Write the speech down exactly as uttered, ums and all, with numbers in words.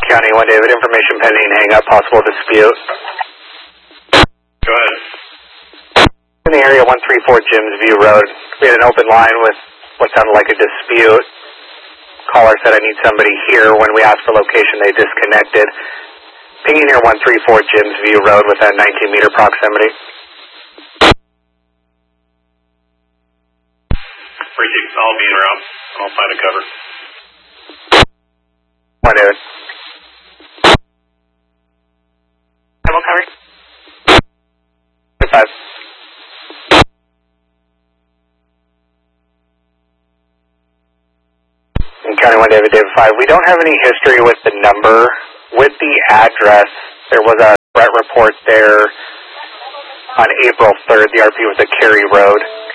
County, one David, information pending, hang up, possible dispute. Go ahead. In the area one three four Jims View Road, we had an open line with what sounded like a dispute. Caller said, I need somebody here. When we asked for location, they disconnected. Pinging here one three four Jims View Road with a nineteen meter proximity. Appreciate the call, being around. I'll find a cover. One David. Double cover. Five. In County one David, David five. We don't have any history with the number. With the address, there was a threat report there on April third. The R P was at Cary Road.